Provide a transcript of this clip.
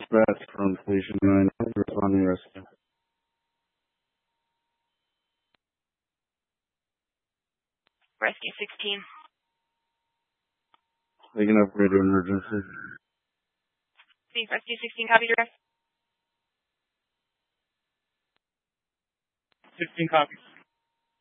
dispatch from Station 9, responding rescue. Rescue 16. Taking up radio emergency. Rescue 16, copy direct. 16 copy.